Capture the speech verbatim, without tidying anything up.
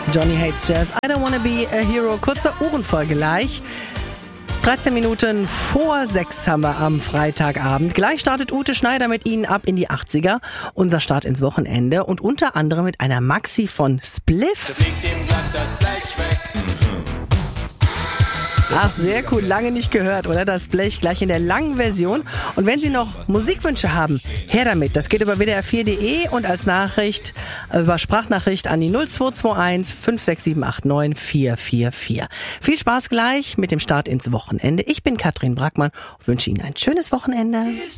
Johnny Hates Jazz. I don't wanna be a hero. Kurzer Uhrenvergleich. dreizehn Minuten vor sechs haben wir am Freitagabend. Gleich startet Ute Schneider mit Ihnen ab in die achtziger. Unser Start ins Wochenende und unter anderem mit einer Maxi von Spliff. Ach, sehr cool. Lange nicht gehört, oder? Das Blech gleich in der langen Version. Und wenn Sie noch Musikwünsche haben, her damit. Das geht über w d r vier punkt d e und als Nachricht, über Sprachnachricht an die null zwei zwei eins fünf sechs sieben acht neun vier vier vier. Viel Spaß gleich mit dem Start ins Wochenende. Ich bin Katrin Brackmann und wünsche Ihnen ein schönes Wochenende.